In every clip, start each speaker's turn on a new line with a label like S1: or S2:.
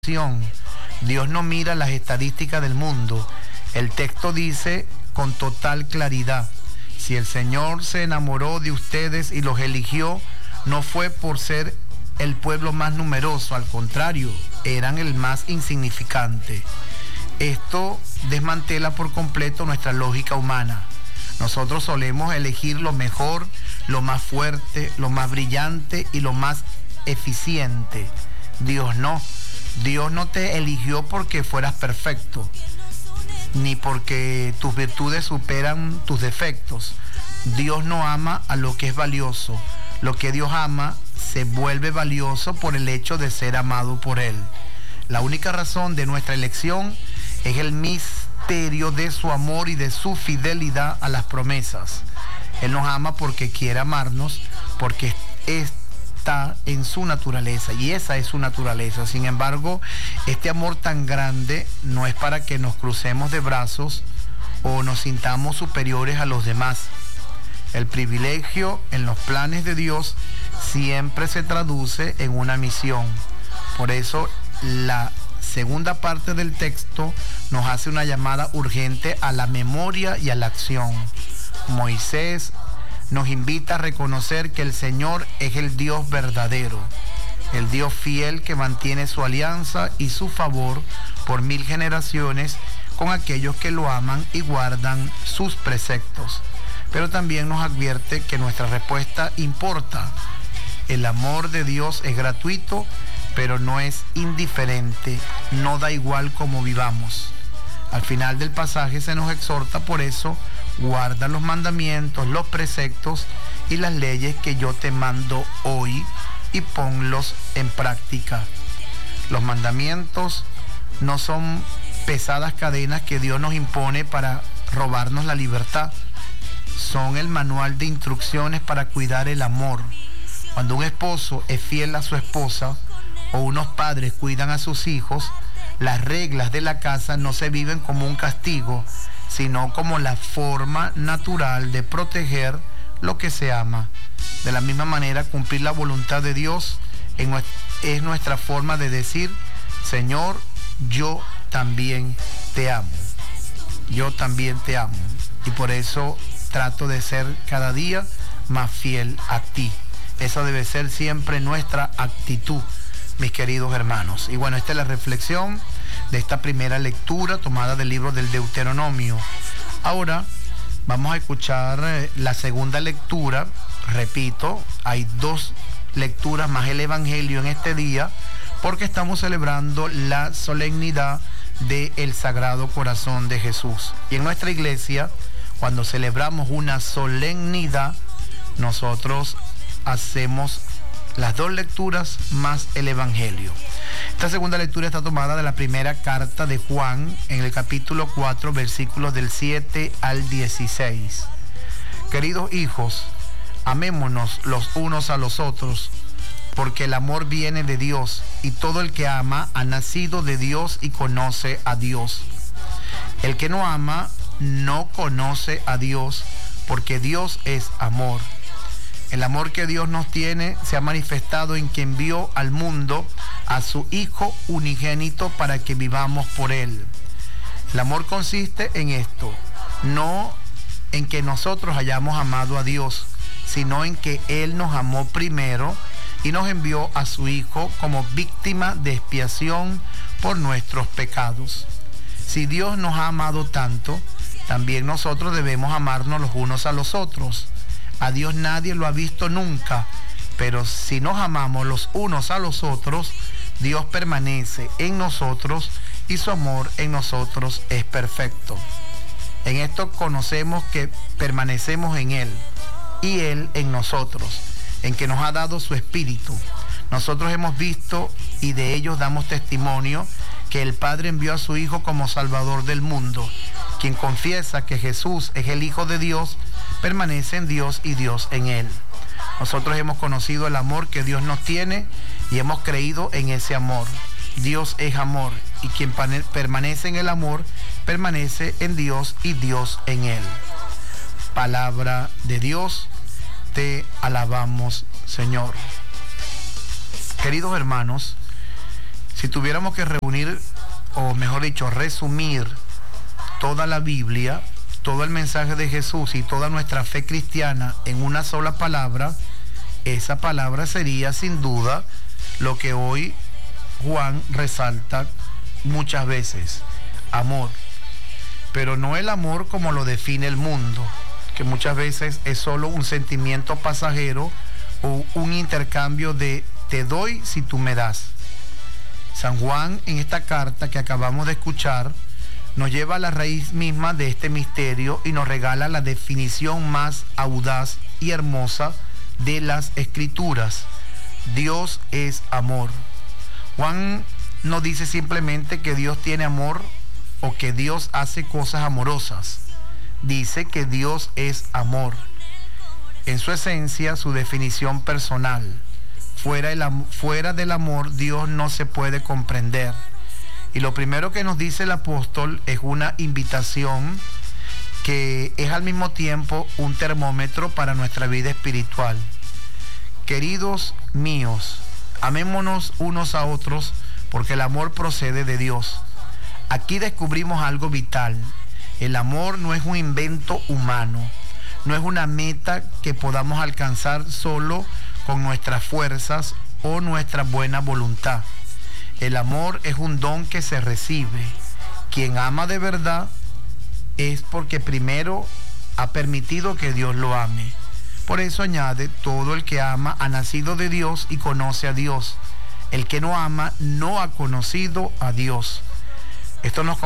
S1: Dios no mira las estadísticas del mundo. El texto dice con total claridad: si el Señor se enamoró de ustedes y los eligió, no fue por ser el pueblo más numeroso, al contrario, eran el más insignificante. Esto desmantela por completo nuestra lógica humana. Nosotros solemos elegir lo mejor, lo más fuerte, lo más brillante y lo más eficiente. Dios no. Dios no te eligió porque fueras perfecto, ni porque tus virtudes superan tus defectos. Dios no ama a lo que es valioso. Lo que Dios ama se vuelve valioso por el hecho de ser amado por Él. La única razón de nuestra elección es el misterio de su amor y de su fidelidad a las promesas. Él nos ama porque quiere amarnos, porque está en su naturaleza, y esa es su naturaleza. Sin embargo, este amor tan grande no es para que nos crucemos de brazos o nos sintamos superiores a los demás. El privilegio en los planes de Dios siempre se traduce en una misión. Por eso la segunda parte del texto nos hace una llamada urgente a la memoria y a la acción. Moisés nos invita a reconocer que el Señor es el Dios verdadero, el Dios fiel que mantiene su alianza y su favor por 1000 generaciones con aquellos que lo aman y guardan sus preceptos. Pero también nos advierte que nuestra respuesta importa. El amor de Dios es gratuito, pero no es indiferente, no da igual cómo vivamos. Al final del pasaje se nos exhorta por eso: guarda los mandamientos, los preceptos y las leyes que yo te mando hoy y ponlos en práctica. Los mandamientos no son pesadas cadenas que Dios nos impone para robarnos la libertad. Son el manual de instrucciones para cuidar el amor. Cuando un esposo es fiel a su esposa o unos padres cuidan a sus hijos, las reglas de la casa no se viven como un castigo, sino como la forma natural de proteger lo que se ama. De la misma manera, cumplir la voluntad de Dios es nuestra forma de decir: Señor, yo también te amo. Yo también te amo. Y por eso trato de ser cada día más fiel a ti. Esa debe ser siempre nuestra actitud, mis queridos hermanos. Y bueno, esta es la reflexión de esta primera lectura tomada del libro del Deuteronomio. Ahora vamos a escuchar la segunda lectura. Repito, hay 2 lecturas más el Evangelio en este día, porque estamos celebrando la solemnidad del Sagrado Corazón de Jesús. Y en nuestra iglesia, cuando celebramos una solemnidad, nosotros hacemos las 2 lecturas más el Evangelio. Esta segunda lectura está tomada de la primera carta de Juan, en el capítulo 4, versículos del 7 al 16. Queridos hijos, amémonos los unos a los otros, porque el amor viene de Dios, y todo el que ama ha nacido de Dios y conoce a Dios. El que no ama no conoce a Dios, porque Dios es amor. El amor que Dios nos tiene se ha manifestado en que envió al mundo a su Hijo unigénito para que vivamos por Él. El amor consiste en esto: no en que nosotros hayamos amado a Dios, sino en que Él nos amó primero y nos envió a su Hijo como víctima de expiación por nuestros pecados. Si Dios nos ha amado tanto, también nosotros debemos amarnos los unos a los otros. A Dios nadie lo ha visto nunca, pero si nos amamos los unos a los otros, Dios permanece en nosotros y su amor en nosotros es perfecto. En esto conocemos que permanecemos en Él y Él en nosotros, en que nos ha dado su Espíritu. Nosotros hemos visto y de ellos damos testimonio que el Padre envió a su Hijo como Salvador del mundo. Quien confiesa que Jesús es el Hijo de Dios, permanece en Dios y Dios en Él. Nosotros hemos conocido el amor que Dios nos tiene y hemos creído en ese amor. Dios es amor, y quien permanece en el amor, permanece en Dios y Dios en Él. Palabra de Dios, te alabamos, Señor. Queridos hermanos, Si tuviéramos que reunir, o mejor dicho, resumir toda la Biblia, todo el mensaje de Jesús y toda nuestra fe cristiana en una sola palabra, esa palabra sería sin duda lo que hoy Juan resalta muchas veces: amor. Pero no el amor como lo define el mundo, que muchas veces es solo un sentimiento pasajero o un intercambio de te doy si tú me das. San Juan, en esta carta que acabamos de escuchar, nos lleva a la raíz misma de este misterio y nos regala la definición más audaz y hermosa de las Escrituras. Dios es amor. Juan no dice simplemente que Dios tiene amor o que Dios hace cosas amorosas. Dice que Dios es amor. En su esencia, su definición personal. Fuera del amor, Dios no se puede comprender. Y lo primero que nos dice el apóstol es una invitación que es al mismo tiempo un termómetro para nuestra vida espiritual. Queridos míos, amémonos unos a otros porque el amor procede de Dios. Aquí descubrimos algo vital. El amor no es un invento humano, no es una meta que podamos alcanzar solo con nuestras fuerzas o nuestra buena voluntad. El amor es un don que se recibe. Quien ama de verdad es porque primero ha permitido que Dios lo ame. Por eso añade, todo el que ama ha nacido de Dios y conoce a Dios. El que no ama no ha conocido a Dios. Esto nos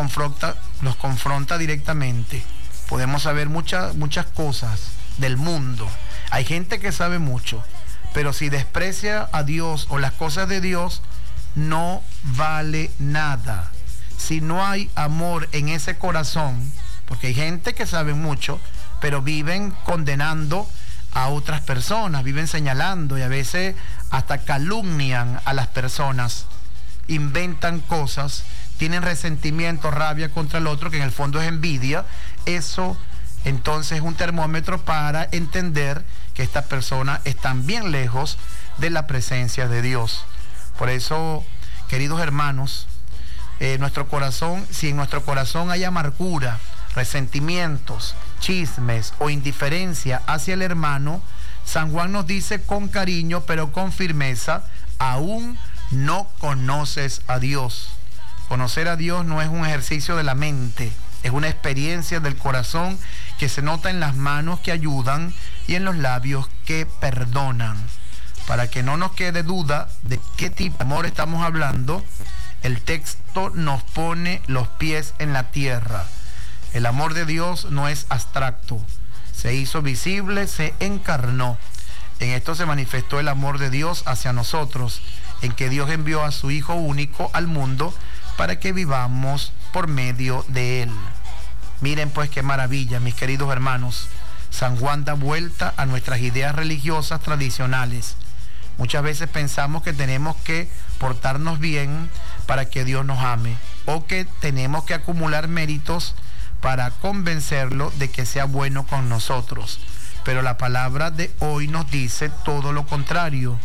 S1: confronta directamente. Podemos saber muchas cosas del mundo. Hay gente que sabe mucho, pero si desprecia a Dios o las cosas de Dios, no vale nada. Si no hay amor en ese corazón, porque hay gente que sabe mucho, pero viven condenando a otras personas, viven señalando y a veces hasta calumnian a las personas, inventan cosas, tienen resentimiento, rabia contra el otro, que en el fondo es envidia. Eso entonces es un termómetro para entender que estas personas están bien lejos de la presencia de Dios. Por eso, queridos hermanos, nuestro corazón, si en nuestro corazón hay amargura, resentimientos, chismes o indiferencia hacia el hermano, San Juan nos dice con cariño pero con firmeza: aún no conoces a Dios. Conocer a Dios no es un ejercicio de la mente, es una experiencia del corazón que se nota en las manos que ayudan y en los labios que perdonan. Para que no nos quede duda de qué tipo de amor estamos hablando, el texto nos pone los pies en la tierra. El amor de Dios no es abstracto, se hizo visible, se encarnó. En esto se manifestó el amor de Dios hacia nosotros, en que Dios envió a su Hijo único al mundo para que vivamos por medio de Él. Miren pues qué maravilla, mis queridos hermanos. San Juan da vuelta a nuestras ideas religiosas tradicionales. Muchas veces pensamos que tenemos que portarnos bien para que Dios nos ame, o que tenemos que acumular méritos para convencerlo de que sea bueno con nosotros. Pero la palabra de hoy nos dice todo lo contrario.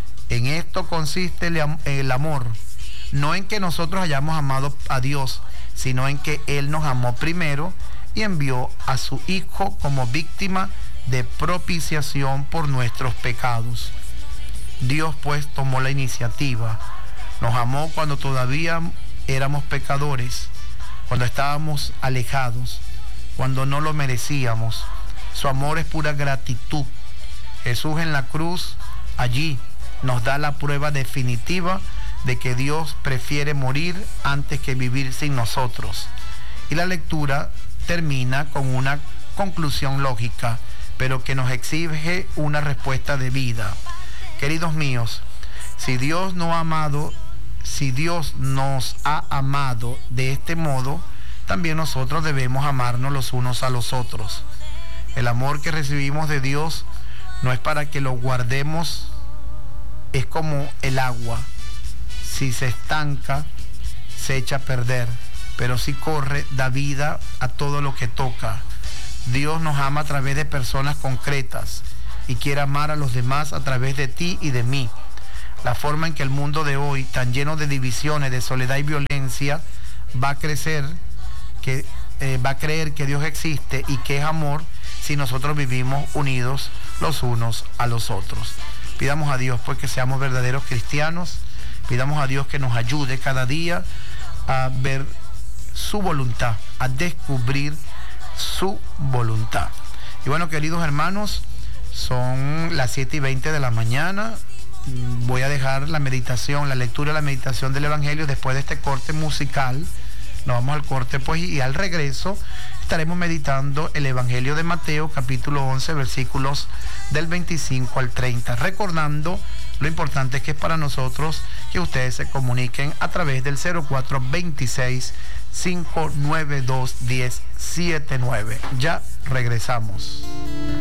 S1: En esto consiste el amor, no en que nosotros hayamos amado a Dios, sino en que Él nos amó primero y envió a su Hijo como víctima de propiciación por nuestros pecados. Dios pues tomó la iniciativa, nos amó cuando todavía éramos pecadores, cuando estábamos alejados, cuando no lo merecíamos. Su amor es pura gratitud. Jesús en la cruz, allí, nos da la prueba definitiva de que Dios prefiere morir antes que vivir sin nosotros. Y la lectura termina con una conclusión lógica, pero que nos exige una respuesta de vida. Queridos míos, si Dios nos ha amado de este modo, también nosotros debemos amarnos los unos a los otros. El amor que recibimos de Dios no es para que lo guardemos, es como el agua. Si se estanca, se echa a perder, pero si corre, da vida a todo lo que toca. Dios nos ama a través de personas concretas y quiere amar a los demás a través de ti y de mí. la forma en que el mundo de hoy, tan lleno de divisiones, de soledad y violencia, va a crecer, va a creer que Dios existe y que es amor si nosotros vivimos unidos los unos a los otros. Pidamos a Dios pues que seamos verdaderos cristianos, pidamos a Dios que nos ayude cada día a ver su voluntad, a descubrir su voluntad. Y bueno, queridos hermanos, son las 7:20 de la mañana. Voy a dejar la meditación, la lectura y la meditación del Evangelio después de este corte musical. Nos vamos al corte pues, y al regreso estaremos meditando el Evangelio de Mateo, capítulo 11, versículos del 25 al 30, recordando lo importante que es para nosotros que ustedes se comuniquen a través del 0426-592-1079. Ya regresamos.